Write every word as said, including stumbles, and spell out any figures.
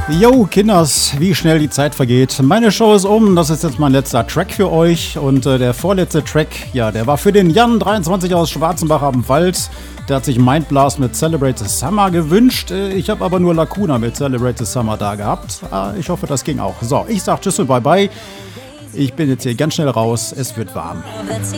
Yo, Kinders, wie schnell die Zeit vergeht. Meine Show ist um, das ist jetzt mein letzter Track für euch. Und äh, der vorletzte Track, ja, der war für den Jan dreiundzwanzig aus Schwarzenbach am Wald. Der hat sich Mindblast mit Celebrate the Summer gewünscht. Äh, ich habe aber nur Lacuna mit Celebrate the Summer da gehabt. Äh, ich hoffe, das ging auch. So, ich sag Tschüss und Bye-Bye. Ich bin jetzt hier ganz schnell raus, es wird warm.